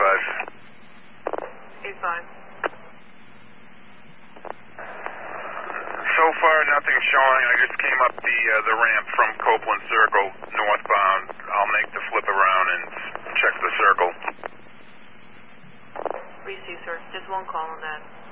85. So far, nothing showing. I just came up the ramp from Copeland Circle, northbound. I'll make the flip around and check the circle. Receive, sir. Just one call on that.